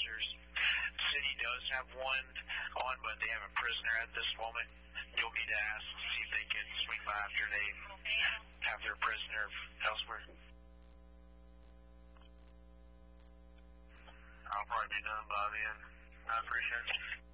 officers. The city does have one on, but they have a prisoner at this moment. You'll need to ask to see if they can swing by after they have their prisoner elsewhere. I'll probably be done by then. I appreciate it.